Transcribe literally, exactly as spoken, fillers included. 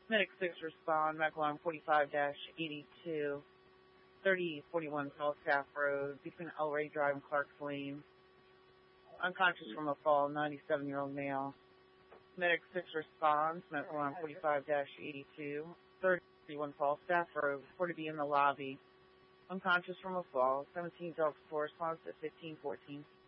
Medic six respond, medical alarm forty-five eighty-two, thirty forty-one Falstaff Road, between El Rey Drive and Clark's Lane. Unconscious from a fall, ninety-seven-year-old male. Medic six responds, medical alarm forty-five eighty-two, thirty forty-one Falstaff Road, report to be in the lobby. Unconscious from a fall, seventeen Delta four responds at fifteen fourteen.